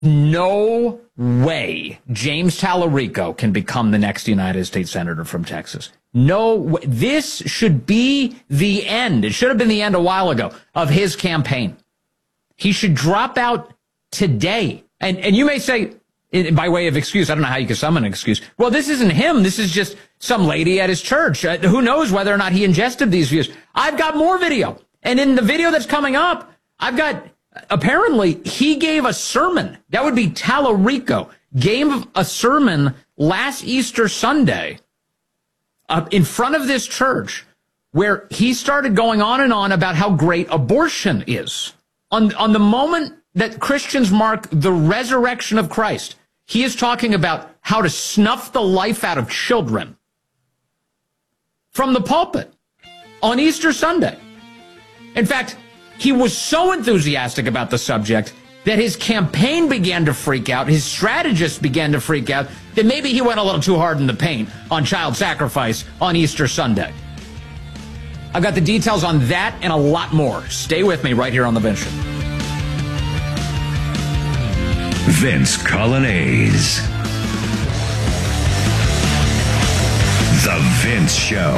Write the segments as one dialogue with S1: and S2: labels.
S1: No way James Tallarico can become the next United States Senator from Texas. No way. This should be the end. It should have been the end a while ago of his campaign. He should drop out today. And you may say, by way of excuse, I don't know how you can summon an excuse. Well, this isn't him. This is just some lady at his church. Who knows whether or not he ingested these views. I've got more video. And in the video that's coming up, I've got... Apparently, he gave a sermon. That would be Tallarico. Gave a sermon last Easter Sunday in front of this church where he started going on and on about how great abortion is. On the moment that Christians mark the resurrection of Christ, he is talking about how to snuff the life out of children from the pulpit on Easter Sunday. In fact, he was so enthusiastic about the subject that his campaign began to freak out, his strategists began to freak out, that maybe he went a little too hard in the paint on child sacrifice on Easter Sunday. I've got the details on that and a lot more. Stay with me right here on The Vince Show.
S2: Vince Coglianese. The Vince Show.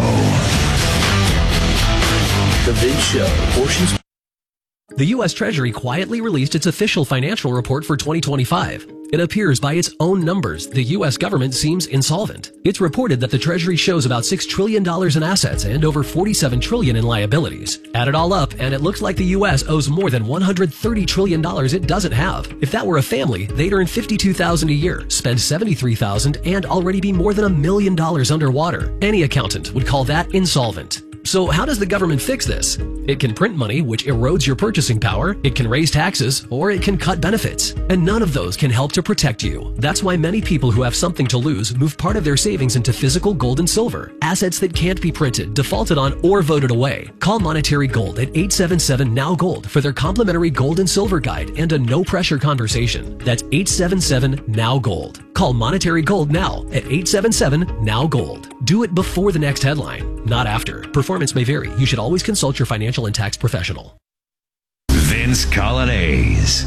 S3: The Vince Show. Portions.
S4: The U.S. Treasury quietly released its official financial report for 2025. It appears by its own numbers the U.S. government seems insolvent. It's reported that the Treasury shows about $6 trillion in assets and over $47 trillion in liabilities. Add it all up, and it looks like the U.S. owes more than $130 trillion it doesn't have. If that were a family, they'd earn $52,000 a year, spend $73,000, and already be more than $1 million underwater. Any accountant would call that insolvent. So how does the government fix this? It can print money, which erodes your purchasing power, it can raise taxes, or it can cut benefits. And none of those can help to protect you. That's why many people who have something to lose move part of their savings into physical gold and silver, assets that can't be printed, defaulted on, or voted away. Call Monetary Gold at 877-NOW-GOLD for their complimentary gold and silver guide and a no-pressure conversation. That's 877-NOW-GOLD. Call Monetary Gold now at 877-NOW-GOLD. Do it before the next headline, not after. Performance may vary. You should always consult your financial and tax professional.
S2: Vince Coglianese.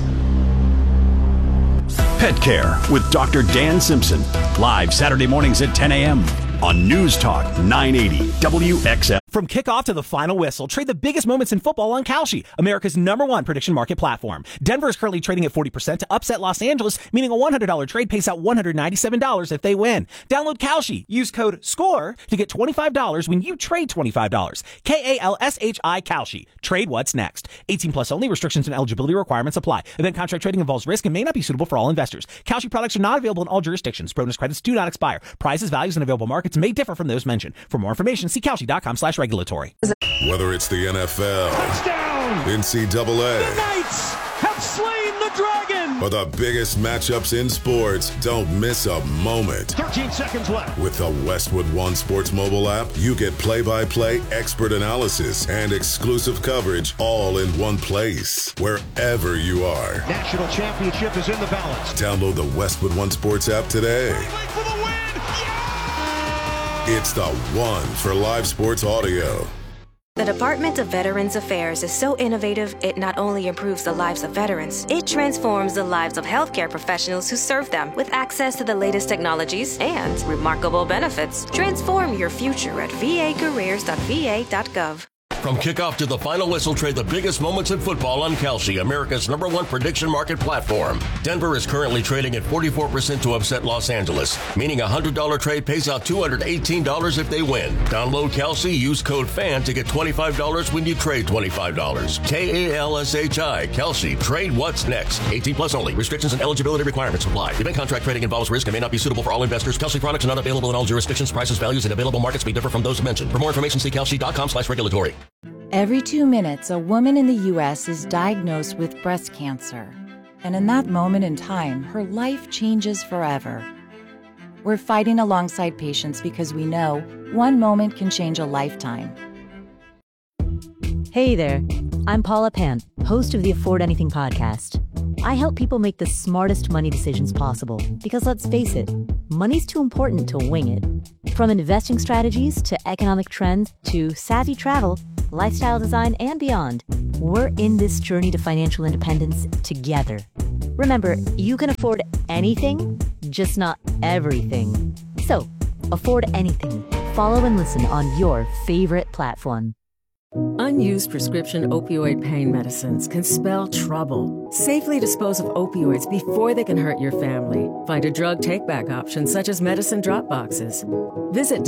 S5: Pet Care with Dr. Dan Simpson. Live Saturday mornings at 10 a.m. on News Talk 980 WXL.
S6: From kickoff to the final whistle, trade the biggest moments in football on Kalshi, America's #1 prediction market platform. Denver is currently trading at 40% to upset Los Angeles, meaning a $100 trade pays out $197 if they win. Download Kalshi. Use code SCORE to get $25 when you trade $25. KALSHI Kalshi. Trade what's next. 18 plus only. Restrictions and eligibility requirements apply. Event contract trading involves risk and may not be suitable for all investors. Kalshi products are not available in all jurisdictions. Bonus credits do not expire. Prices, values, and available markets may differ from those mentioned. For more information, see Kalshi.com/regulatory.
S7: Whether it's the NFL,
S8: touchdown,
S7: NCAA,
S8: the Knights have slain the dragon,
S7: or the biggest matchups in sports, don't miss a moment.
S8: 13 seconds left.
S7: With the Westwood One Sports mobile app, you get play-by-play, expert analysis, and exclusive coverage all in one place, wherever you are.
S8: National championship is in the balance.
S7: Download the Westwood One Sports app today.
S8: For the win.
S7: It's the one for live sports audio.
S9: The Department of Veterans Affairs is so innovative, it not only improves the lives of veterans, it transforms the lives of healthcare professionals who serve them with access to the latest technologies and remarkable benefits. Transform your future at vacareers.va.gov.
S10: From kickoff to the final whistle, trade the biggest moments in football on Kalshi, America's #1 prediction market platform. Denver is currently trading at 44% to upset Los Angeles, meaning a $100 trade pays out $218 if they win. Download Kalshi, use code FAN to get $25 when you trade $25. KALSHI, Kalshi, trade what's next. 18 plus only. Restrictions and eligibility requirements apply. Event contract trading involves risk and may not be suitable for all investors. Kalshi products are not available in all jurisdictions. Prices, values, and available markets may differ from those mentioned. For more information, see Kalshi.com/regulatory.
S11: Every 2 minutes, a woman in the U.S. is diagnosed with breast cancer. And in that moment in time, her life changes forever. We're fighting alongside patients because we know one moment can change a lifetime.
S12: Hey there, I'm Paula Pan, host of the Afford Anything podcast. I help people make the smartest money decisions possible because let's face it, money's too important to wing it. From investing strategies to economic trends to savvy travel, lifestyle design, and beyond, we're in this journey to financial independence together. Remember, you can afford anything, just not everything. So, afford anything. Follow and listen on your favorite platform.
S13: Unused prescription opioid pain medicines can spell trouble. Safely dispose of opioids before they can hurt your family. Find a drug take-back option such as medicine drop boxes. Visit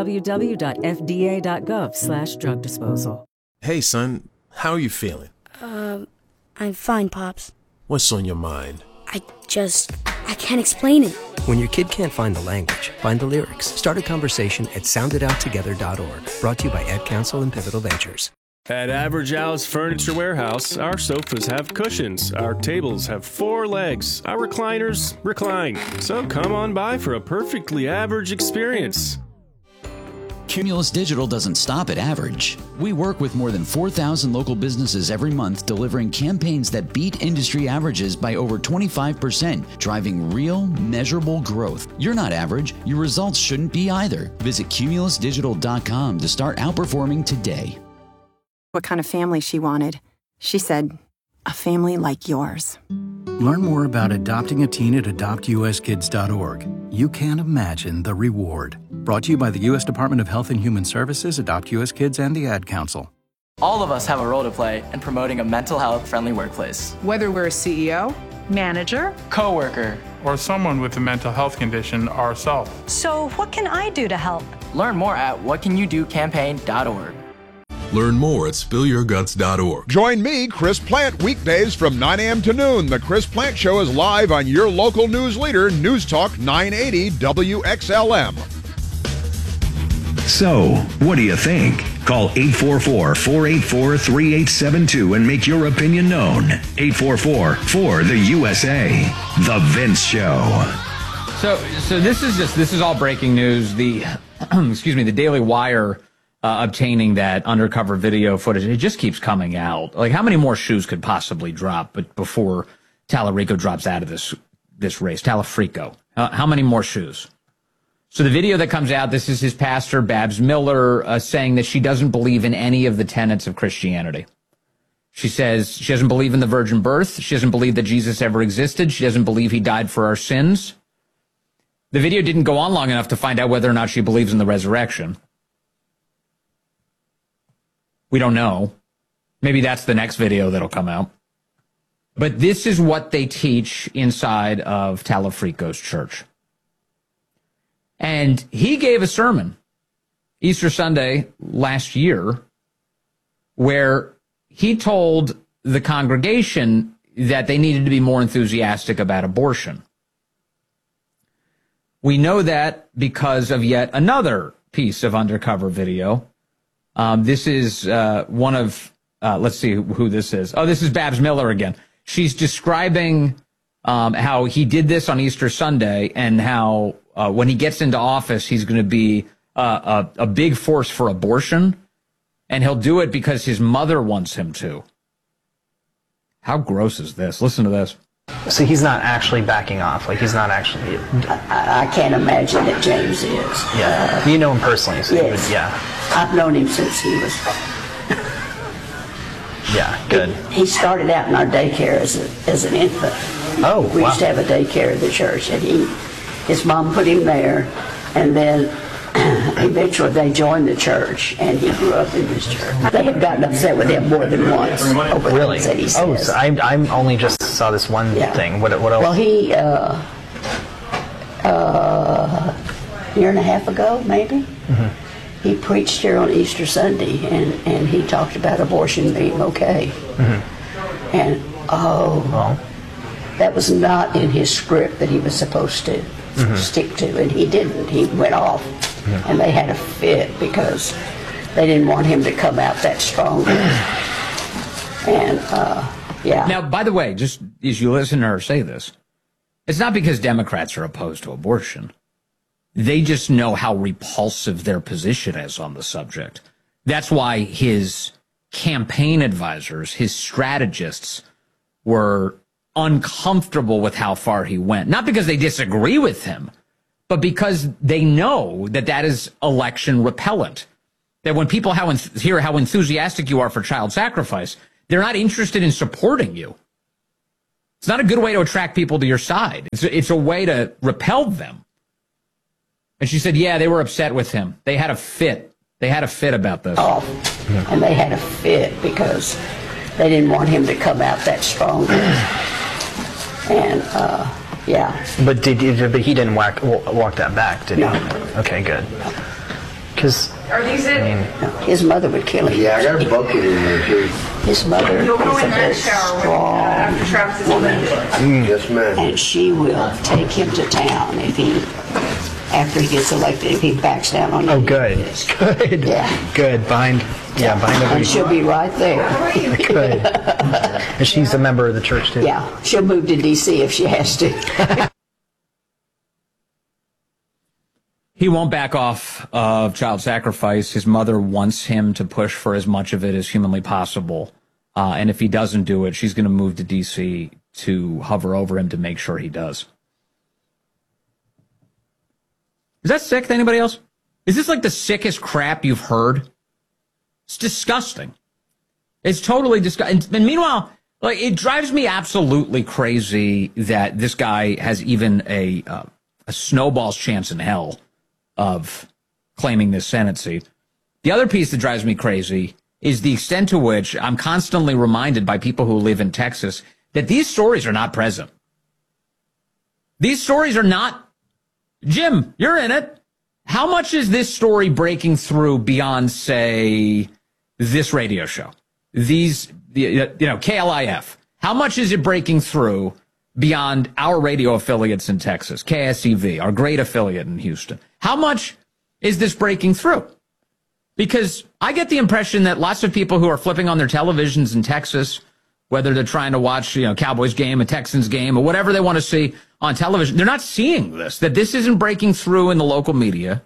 S13: www.fda.gov/drug disposal.
S14: Hey, son, how are you feeling?
S15: I'm fine, Pops.
S14: What's on your mind?
S15: I can't explain it.
S16: When your kid can't find the language, find the lyrics. Start a conversation at sounditouttogether.org. Brought to you by Ad Council and Pivotal Ventures.
S17: At Average Al's Furniture Warehouse, our sofas have cushions, our tables have 4 legs, our recliners recline. So come on by for a perfectly average experience.
S18: Cumulus Digital doesn't stop at average. We work with more than 4,000 local businesses every month, delivering campaigns that beat industry averages by over 25%, driving real, measurable growth. You're not average. Your results shouldn't be either. Visit cumulusdigital.com to start outperforming today.
S19: What kind of family she wanted. She said, a family like yours.
S20: Learn more about adopting a teen at adoptuskids.org. You can't imagine the reward. Brought to you by the U.S. Department of Health and Human Services, Adopt U.S. Kids, and the Ad Council.
S21: All of us have a role to play in promoting a mental health friendly workplace.
S22: Whether we're a CEO, manager,
S21: coworker,
S23: or someone with a mental health condition ourselves.
S24: So what can I do to help?
S21: Learn more at whatcanyoudocamp.org.
S25: Learn more at spillyourguts.org.
S26: Join me, Chris Plant, weekdays from 9 a.m. to noon. The Chris Plant Show is live on your local news leader, News Talk 980 WXLM.
S2: So, what do you think? Call 844-484-3872 and make your opinion known. 844-4-THE-USA. The Vince Show.
S1: So this is all breaking news. The the Daily Wire obtaining that undercover video footage. It just keeps coming out. Like, how many more shoes could possibly drop before Tallarico drops out of this race? Talafrico. How many more shoes? So the video that comes out, this is his pastor, Babs Miller, saying that she doesn't believe in any of the tenets of Christianity. She says she doesn't believe in the virgin birth. She doesn't believe that Jesus ever existed. She doesn't believe he died for our sins. The video didn't go on long enough to find out whether or not she believes in the resurrection. We don't know. Maybe that's the next video that'll come out. But this is what they teach inside of Talafrico's church. And he gave a sermon Easter Sunday last year where he told the congregation that they needed to be more enthusiastic about abortion. We know that because of yet another piece of undercover video. This is one of, let's see who this is. Oh, this is Babs Miller again. She's describing how he did this on Easter Sunday and how when he gets into office, he's going to be a big force for abortion. And he'll do it because his mother wants him to. How gross is this? Listen to this.
S27: So he's not actually backing off. Like, he's not actually...
S28: I can't imagine that James is.
S27: Yeah. You know him personally, so
S28: yes.
S27: Yeah.
S28: I've known him since he was...
S27: Yeah, good.
S28: He started out in our daycare as an infant.
S27: Oh,
S28: We used to have a daycare at the church, and his mom put him there, and then eventually they joined the church, and he grew up in this church. They have gotten upset with him more than once.
S27: Really?
S28: That he
S27: Oh,
S28: says.
S27: so I only just saw this one thing. What else?
S28: Well, he, a year and a half ago, maybe, he preached here on Easter Sunday, and he talked about abortion being okay. And, that was not in his script that he was supposed to stick to, and he didn't. He went off, and they had a fit because they didn't want him to come out that strong. And, yeah.
S1: Now, by the way, just as you listen to her say this, it's not because Democrats are opposed to abortion. They just know how repulsive their position is on the subject. That's why his campaign advisors, his strategists, were uncomfortable with how far he went. Not because they disagree with him, but because they know that that is election repellent. That when people hear how enthusiastic you are for child sacrifice, they're not interested in supporting you. It's not a good way to attract people to your side. It's a way to repel them. And she said, yeah, they were upset with him. They had a fit. They had a fit about this.
S28: Oh, and they had a fit because they didn't want him to come out that strong. And, yeah.
S27: But he didn't walk that back, did he?
S28: No.
S27: Okay, good. Because
S28: are these it? His mother would kill him.
S3: Yeah, I got a bucket in there too.
S28: His mother is a very strong woman.
S3: Yes, ma'am.
S28: And she will take him to town if he, after he gets elected, if he backs down on
S27: Oh, good. Good.
S28: Yeah.
S27: Good. Behind everybody.
S28: And she'll be right there.
S27: Good. And she's a member of the church too.
S28: Yeah. She'll move to D.C. if she has to.
S1: He won't back off of child sacrifice. His mother wants him to push for as much of it as humanly possible. And if he doesn't do it, she's going to move to D.C. to hover over him to make sure he does. Is that sick to anybody else? Is this like the sickest crap you've heard? It's disgusting. It's totally disgusting. And meanwhile, like, it drives me absolutely crazy that this guy has even a snowball's chance in hell of claiming this Senate seat. The other piece that drives me crazy is the extent to which I'm constantly reminded by people who live in Texas that these stories are not present. These stories are not. Jim, you're in it. How much is this story breaking through beyond, say, this radio show? KLIF. How much is it breaking through beyond our radio affiliates in Texas, KSEV, our great affiliate in Houston? How much is this breaking through? Because I get the impression that lots of people who are flipping on their televisions in Texas, whether they're trying to watch, Cowboys game, a Texans game, or whatever they want to see on television, they're not seeing this, that this isn't breaking through in the local media.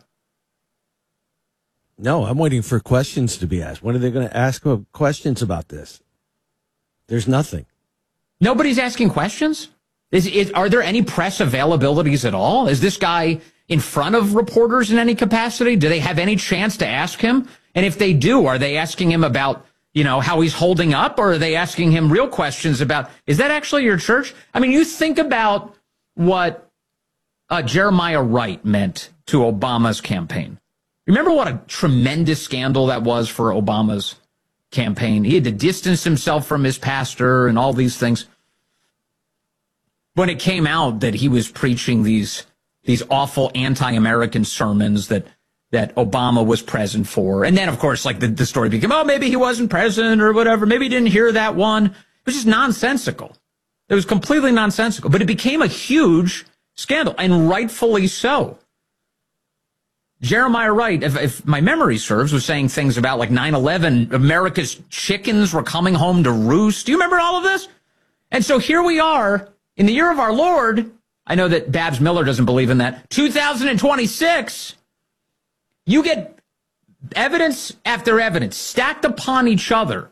S4: No, I'm waiting for questions to be asked. When are they going to ask questions about this? There's nothing.
S1: Nobody's asking questions? Are there any press availabilities at all? Is this guy in front of reporters in any capacity? Do they have any chance to ask him? And if they do, are they asking him about, how he's holding up? Or are they asking him real questions about, is that actually your church? I mean, you think about what Jeremiah Wright meant to Obama's campaign. Remember what a tremendous scandal that was for Obama's campaign? He had to distance himself from his pastor and all these things. When it came out that he was preaching these awful anti-American sermons that Obama was present for. And then, of course, like the story became, maybe he wasn't present or whatever. Maybe he didn't hear that one. It was just nonsensical. It was completely nonsensical. But it became a huge scandal, and rightfully so. Jeremiah Wright, if my memory serves, was saying things about like 9/11, America's chickens were coming home to roost. Do you remember all of this? And so here we are in the year of our Lord. I know that Babs Miller doesn't believe in that. 2026, you get evidence after evidence stacked upon each other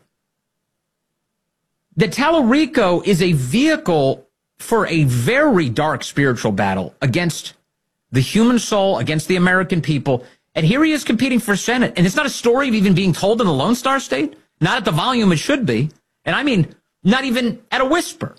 S1: that Tallarico is a vehicle for a very dark spiritual battle against the human soul, against the American people. And here he is competing for Senate. And it's not a story of even being told in the Lone Star State, not at the volume it should be. And I mean, not even at a whisper.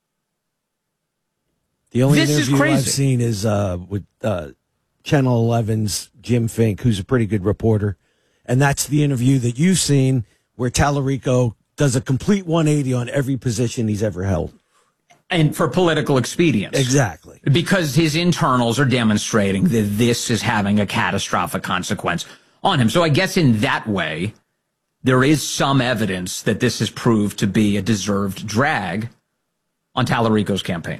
S4: The only interview I've seen is with Channel 11's Jim Fink, who's a pretty good reporter. And that's the interview that you've seen where Tallarico does a complete 180 on every position he's ever held.
S1: And for political expedience.
S4: Exactly.
S1: Because his internals are demonstrating that this is having a catastrophic consequence on him. So I guess in that way, there is some evidence that this has proved to be a deserved drag on Tallarico's campaign.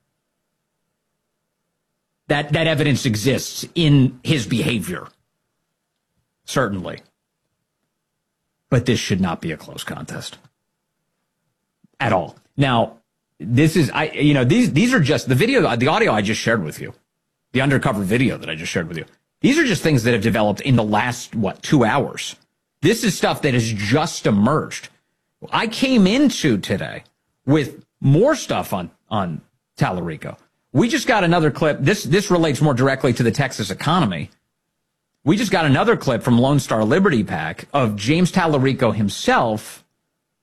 S1: That evidence exists in his behavior. Certainly. But this should not be a close contest. At all. Now, this is, these are just the audio I just shared with you, the undercover video that I just shared with you. These are just things that have developed in the last, 2 hours. This is stuff that has just emerged. I came into today with more stuff on Tallarico. We just got another clip. This relates more directly to the Texas economy. We just got another clip from Lone Star Liberty PAC of James Tallarico himself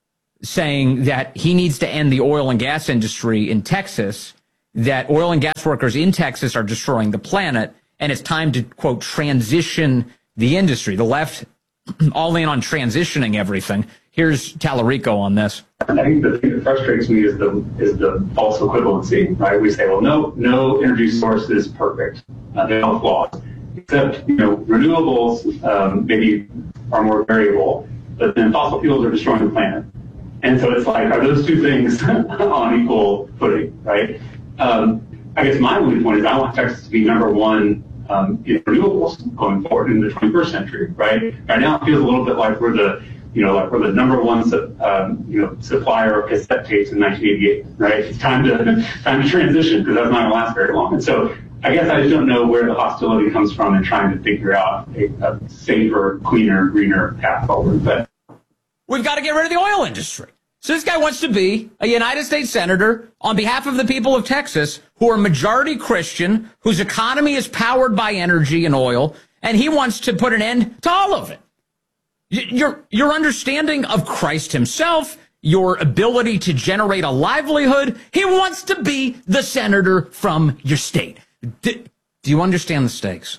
S1: saying that he needs to end the oil and gas industry in Texas, that oil and gas workers in Texas are destroying the planet, and it's time to, quote, transition the industry. The left all in on transitioning everything. Here's Tallarico on this.
S5: I think the thing that frustrates me is the false equivalency, right? We say, well, no energy source is perfect. They're all flawed. Except, renewables maybe are more variable, but then fossil fuels are destroying the planet. And so it's like, are those two things on equal footing, right? I guess my only point is I want Texas to be number one in renewables going forward in the 21st century, right? Right now it feels a little bit like we're the number one supplier of cassette tapes in 1988, right? It's time to transition because that's not going to last very long. And so I guess I just don't know where the hostility comes from in trying to figure out a safer, cleaner, greener path forward. But
S1: we've got to get rid of the oil industry. So this guy wants to be a United States senator on behalf of the people of Texas who are majority Christian, whose economy is powered by energy and oil, and he wants to put an end to all of it. Your understanding of Christ himself, your ability to generate a livelihood, he wants to be the senator from your state. Do you understand the stakes?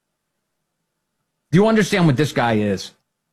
S1: Do you understand what this guy is?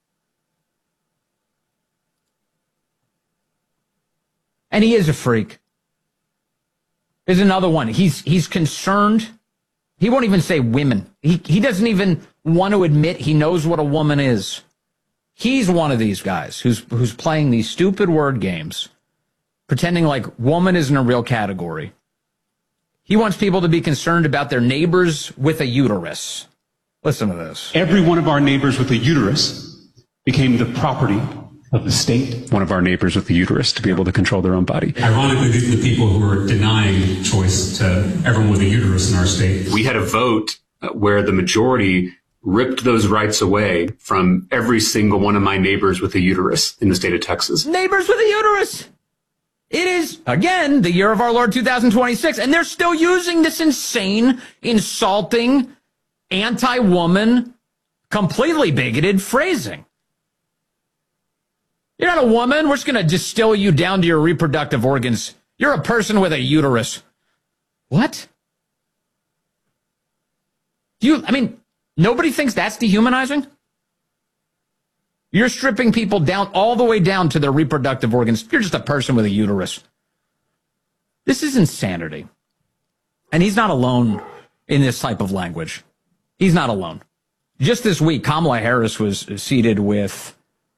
S1: And he is a freak. There's another one. He's concerned. He won't even say women. He doesn't even want to admit he knows what a woman is. He's one of these guys who's playing these stupid word games, pretending like woman isn't a real category. He wants people to be concerned about their neighbors with a uterus. Listen to this.
S6: Every one of our neighbors with a uterus became the property of the state.
S7: One of our neighbors with a uterus to be able to control their own body.
S8: Ironically, these are the people who are denying choice to everyone with a uterus in our state.
S9: We had a vote where the majority ripped those rights away from every single one of my neighbors with a uterus in the state of Texas.
S1: Neighbors with a uterus. It is, again, the year of our Lord 2026, and they're still using this insane, insulting, anti-woman, completely bigoted phrasing. You're not a woman. We're just going to distill you down to your reproductive organs. You're a person with a uterus. What? Nobody thinks that's dehumanizing? You're stripping people down all the way down to their reproductive organs. You're just a person with a uterus. This is insanity. And he's not alone in this type of language. He's not alone. Just this week, Kamala Harris was seated with,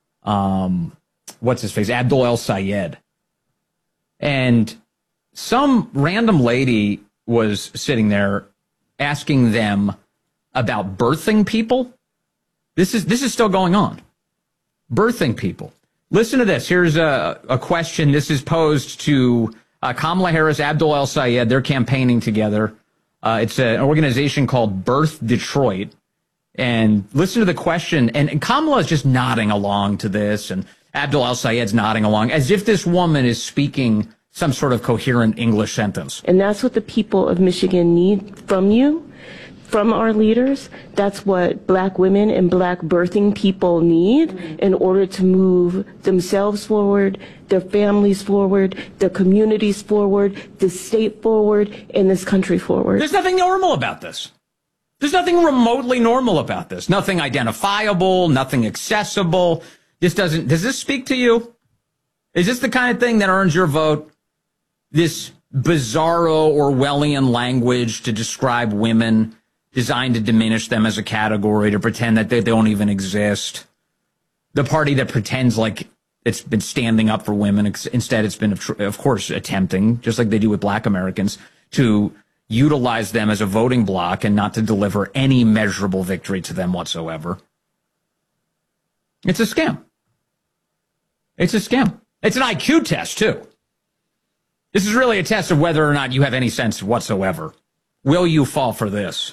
S1: Abdul El-Sayed. And some random lady was sitting there asking them about birthing people. This is still going on. Birthing people. Listen to this. Here's a question. This is posed to Kamala Harris, Abdul El-Sayed. They're campaigning together. It's an organization called Birth Detroit. And listen to the question. And Kamala is just nodding along to this. And Abdul El-Sayed's nodding along as if this woman is speaking some sort of coherent English sentence.
S10: And that's what the people of Michigan need from you, from our leaders. That's what black women and black birthing people need in order to move themselves forward, their families forward, their communities forward, the state forward, and this country forward.
S1: There's nothing normal about this. There's nothing remotely normal about this. Nothing identifiable, nothing accessible. Does this speak to you? Is this the kind of thing that earns your vote? This bizarro Orwellian language to describe women, designed to diminish them as a category, to pretend that they don't even exist. The party that pretends like it's been standing up for women. Instead, it's been, of course, attempting, just like they do with black Americans, to utilize them as a voting bloc and not to deliver any measurable victory to them whatsoever. It's a scam. It's a scam. It's an IQ test, too. This is really a test of whether or not you have any sense whatsoever. Will you fall for this?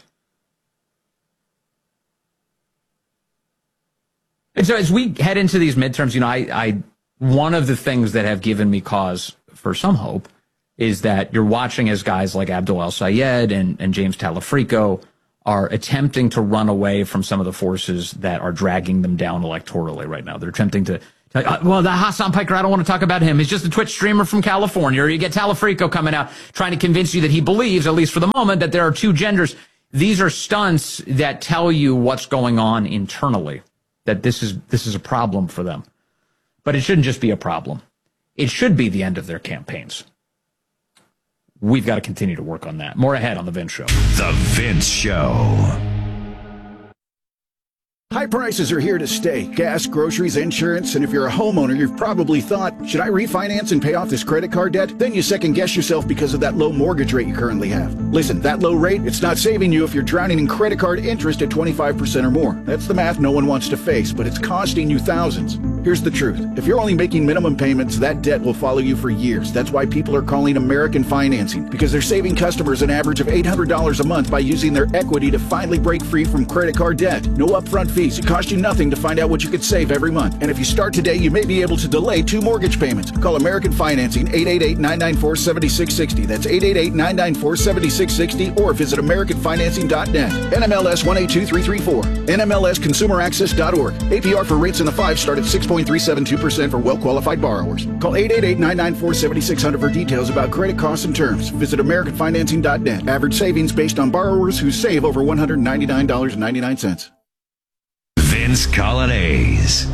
S1: And so as we head into these midterms, one of the things that have given me cause for some hope is that you're watching as guys like Abdul El-Sayed and James Tallarico are attempting to run away from some of the forces that are dragging them down electorally right now. They're attempting to Well, the Hassan Piker, I don't want to talk about him. He's just a Twitch streamer from California. Or you get Talafrico coming out trying to convince you that he believes, at least for the moment, that there are two genders. These are stunts that tell you what's going on internally, that this is a problem for them. But it shouldn't just be a problem. It should be the end of their campaigns. We've got to continue to work on that. More ahead on The Vince Show.
S2: The Vince Show.
S11: High prices are here to stay. Gas, groceries, insurance, and if you're a homeowner, you've probably thought, should I refinance and pay off this credit card debt? Then you second guess yourself because of that low mortgage rate you currently have. Listen, that low rate, it's not saving you if you're drowning in credit card interest at 25% or more. That's the math no one wants to face, but it's costing you thousands. Here's the truth. If you're only making minimum payments, that debt will follow you for years. That's why people are calling American Financing, because they're saving customers an average of $800 a month by using their equity to finally break free from credit card debt. No upfront fees. It costs you nothing to find out what you could save every month. And if you start today, you may be able to delay 2 mortgage payments. Call American Financing, 888-994-7660. That's 888-994-7660, or visit AmericanFinancing.net. NMLS 182334. NMLSConsumerAccess.org. APR for rates in the 5 start at 6.372% for well-qualified borrowers. Call 888-994-7600 for details about credit costs and terms. Visit AmericanFinancing.net. Average savings based on borrowers who save over $199.99.
S2: Vince Colonnese.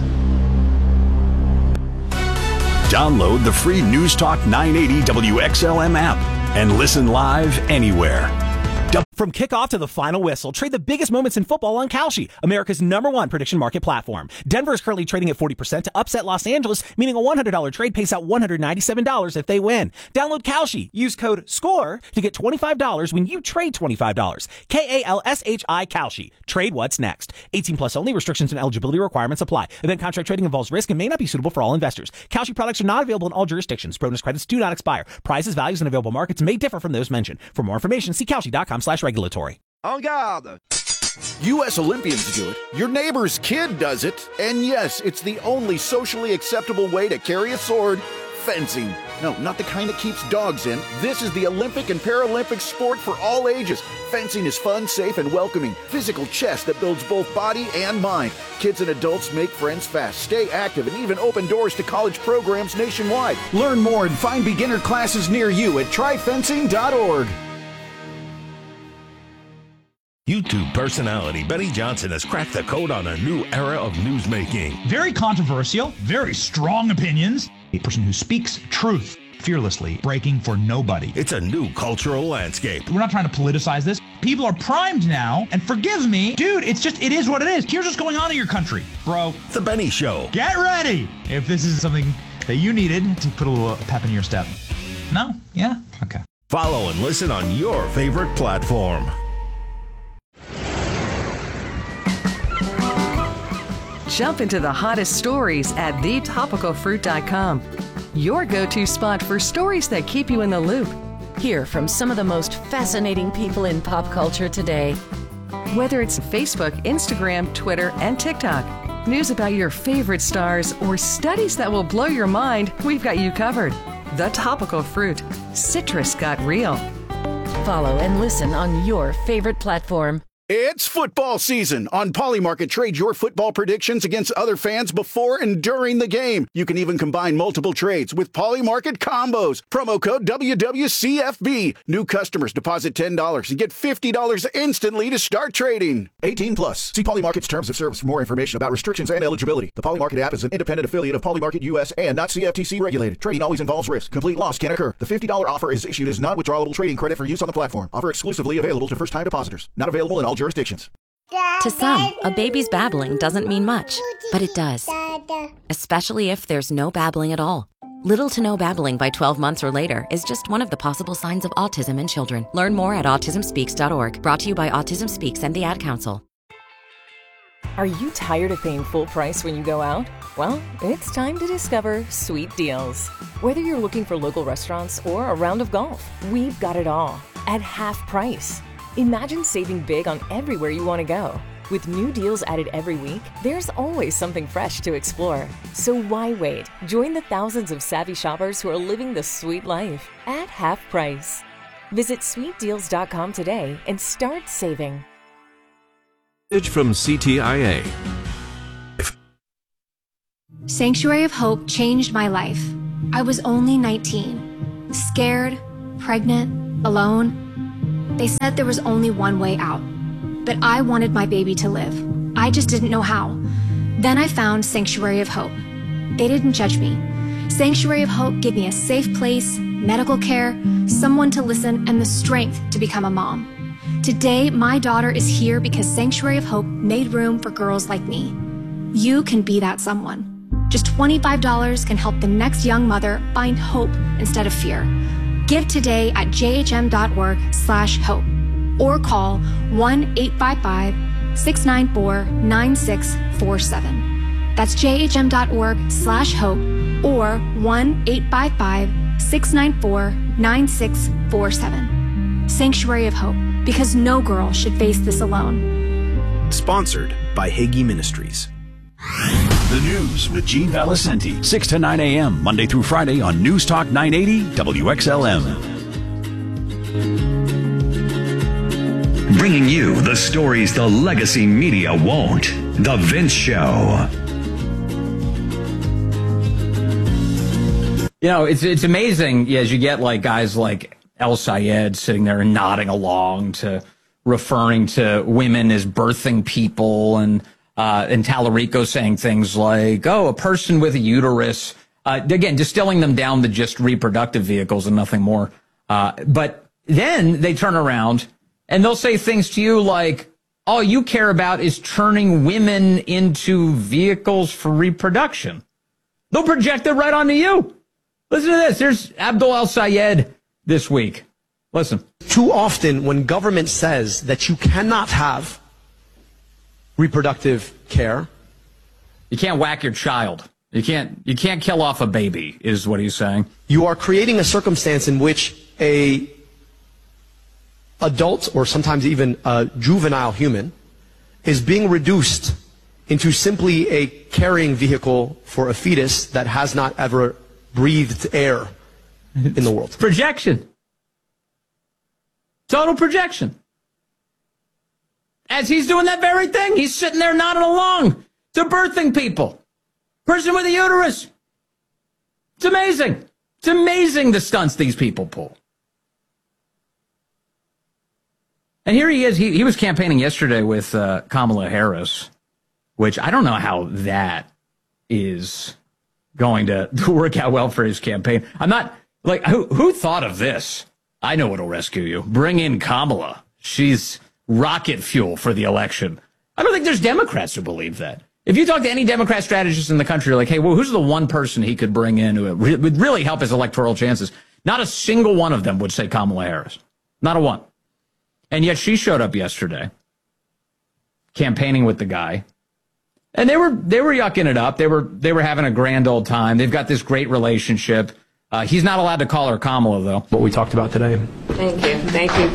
S12: Download the free News Talk 980 WXLM app and listen live anywhere.
S13: From kickoff to the final whistle, trade the biggest moments in football on Kalshi, America's #1 prediction market platform. Denver is currently trading at 40% to upset Los Angeles, meaning a $100 trade pays out $197 if they win. Download Kalshi. Use code SCORE to get $25 when you trade $25. KALSHI Kalshi. Trade what's next. 18 plus only. Restrictions and eligibility requirements apply. Event contract trading involves risk and may not be suitable for all investors. Kalshi products are not available in all jurisdictions. Bonus credits do not expire. Prices, values, and available markets may differ from those mentioned. For more information, see Kalshi.com/regulatory.
S11: En garde! U.S. Olympians do it. Your neighbor's kid does it. And yes, it's the only socially acceptable way to carry a sword. Fencing. No, not the kind that keeps dogs in. This is the Olympic and Paralympic sport for all ages. Fencing is fun, safe, and welcoming. Physical chess that builds both body and mind. Kids and adults make friends fast, stay active, and even open doors to college programs nationwide. Learn more and find beginner classes near you at tryfencing.org.
S14: YouTube personality Benny Johnson has cracked the code on a new era of newsmaking.
S15: Very controversial, very strong opinions. A person who speaks truth fearlessly, breaking for nobody.
S14: It's a new cultural landscape.
S15: We're not trying to politicize this. People are primed now, and forgive me, dude, it is what it is. Here's what's going on in your country, bro.
S14: The Benny Show.
S15: Get ready if this is something that you needed to put a little pep in your step. No? Yeah? Okay.
S14: Follow and listen on your favorite platform.
S22: Jump into the hottest stories at thetopicalfruit.com. Your go-to spot for stories that keep you in the loop.
S16: Hear from some of the most fascinating people in pop culture today.
S22: Whether it's Facebook, Instagram, Twitter, and TikTok, news about your favorite stars, or studies that will blow your mind, we've got you covered. The Topical Fruit. Citrus got real.
S16: Follow and listen on your favorite platform.
S11: It's football season. On Polymarket, trade your football predictions against other fans before and during the game. You can even combine multiple trades with Polymarket combos. Promo code WWCFB. New customers deposit $10 and get $50 instantly to start trading. 18 plus. See Polymarket's terms of service for more information about restrictions and eligibility. The Polymarket app is an independent affiliate of Polymarket US and not CFTC regulated. Trading always involves risk. Complete loss can occur. The $50 offer is issued as non-withdrawable trading credit for use on the platform. Offer exclusively available to first-time depositors. Not available in all jurisdictions.
S17: To some, a baby's babbling doesn't mean much, but it does. Especially if there's no babbling at all. Little to no babbling by 12 months or later is just one of the possible signs of autism in children. Learn more at autismspeaks.org. Brought to you by Autism Speaks and the Ad Council.
S18: Are you tired of paying full price when you go out? Well, it's time to discover Sweet Deals. Whether you're looking for local restaurants or a round of golf, we've got it all at half price. Imagine saving big on everywhere you want to go. With new deals added every week, there's always something fresh to explore. So why wait? Join the thousands of savvy shoppers who are living the sweet life at half price. Visit sweetdeals.com today and start saving.
S29: From CTIA.
S3: Sanctuary of Hope changed my life. I was only 19, scared, pregnant, alone. They said there was only one way out, but I wanted my baby to live. I just didn't know how. Then I found Sanctuary of Hope. They didn't judge me. Sanctuary of Hope gave me a safe place, medical care, someone to listen, and the strength to become a mom. Today, my daughter is here because Sanctuary of Hope made room for girls like me. You can be that someone. Just $25 can help the next young mother find hope instead of fear. Give today at jhm.org/hope or call 1-855-694-9647. That's jhm.org/hope or 1-855-694-9647. Sanctuary of Hope, because no girl should face this alone.
S12: Sponsored by Hagee Ministries. The News with Gene Valicenti, 6 to 9 a.m., Monday through Friday on News Talk 980 WXLM.
S2: Bringing you the stories the legacy media won't. The Vince Show.
S1: You know, it's amazing as you get like guys like El Sayed sitting there and nodding along to referring to women as birthing people, and Tallarico saying things like, oh, a person with a uterus, again, distilling them down to just reproductive vehicles and nothing more. But then they turn around and they'll say things to you like, all you care about is turning women into vehicles for reproduction. They'll project it right onto you. Listen to this. Here's Abdul El Sayed this week. Listen.
S19: Too often when government says that you cannot have reproductive care,
S1: you can't whack your child. You can't kill off a baby, is what he's saying.
S19: You are creating a circumstance in which a adult or sometimes even a juvenile human is being reduced into simply a carrying vehicle for a fetus that has not ever breathed air in the world.
S1: Projection. Total projection. As he's doing that very thing, he's sitting there nodding along to birthing people. Person with a uterus. It's amazing. It's amazing the stunts these people pull. And here he is. He was campaigning yesterday with Kamala Harris, which I don't know how that is going to work out well for his campaign. I'm not, like, who thought of this? I know what'll rescue you. Bring in Kamala. She's rocket fuel for the election. I don't think there's Democrats who believe that. If you talk to any Democrat strategist in the country, you're like, hey, well, who's the one person he could bring in who would really help his electoral chances? Not a single one of them would say Kamala Harris. Not a one. And yet she showed up yesterday, campaigning with the guy. And they were yucking it up. They were having a grand old time. They've got this great relationship. He's not allowed to call her Kamala, though.
S19: What we talked about today.
S20: Thank you. Thank you.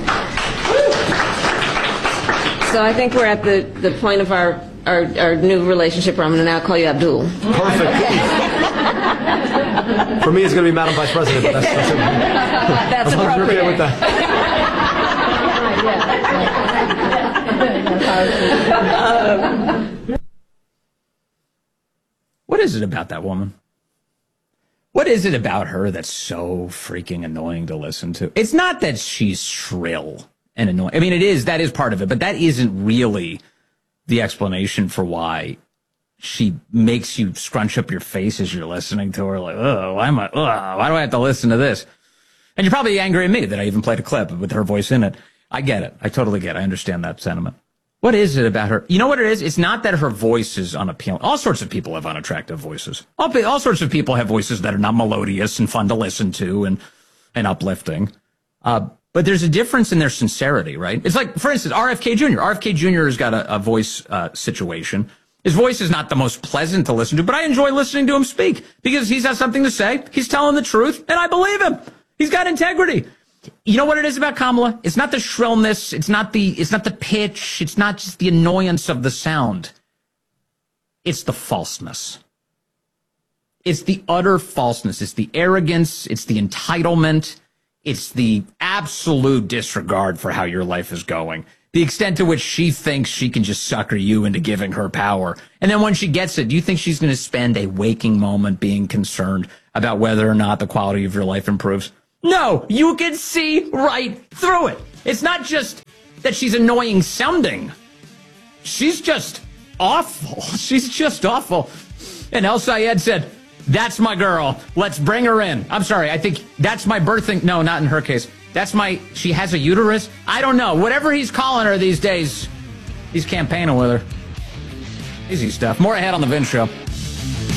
S20: So I think we're at the point of our new relationship where I'm going to now call you Abdul.
S19: Perfect. For me, it's going to be Madam Vice President. But
S20: that's appropriate.
S19: Okay with that.
S1: What is it about that woman? What is it about her that's so freaking annoying to listen to? It's not that she's shrill and annoying. I mean, that is part of it, but that isn't really the explanation for why she makes you scrunch up your face as you're listening to her. Like, why do I have to listen to this? And you're probably angry at me that I even played a clip with her voice in it. I get it. I totally get it. I understand that sentiment. What is it about her? You know what it is? It's not that her voice is unappealing. All sorts of people have unattractive voices. All sorts of people have voices that are not melodious and fun to listen to and uplifting. But there's a difference in their sincerity, right? It's like, for instance, RFK Jr. RFK Jr. has got a voice situation. His voice is not the most pleasant to listen to, but I enjoy listening to him speak because he's got something to say. He's telling the truth, and I believe him. He's got integrity. You know what it is about Kamala? It's not the shrillness. It's not the pitch. It's not just the annoyance of the sound. It's the falseness. It's the utter falseness. It's the arrogance. It's the entitlement. It's the absolute disregard for how your life is going. The extent to which she thinks she can just sucker you into giving her power. And then when she gets it, do you think she's going to spend a waking moment being concerned about whether or not the quality of your life improves? No, you can see right through it. It's not just that she's annoying sounding. She's just awful. She's just awful. And El Sayed said, that's my girl. Let's bring her in. I'm sorry. I think that's my birthing. No, not in her case. She has a uterus? I don't know. Whatever he's calling her these days, he's campaigning with her. Easy stuff. More ahead on The Vince Show.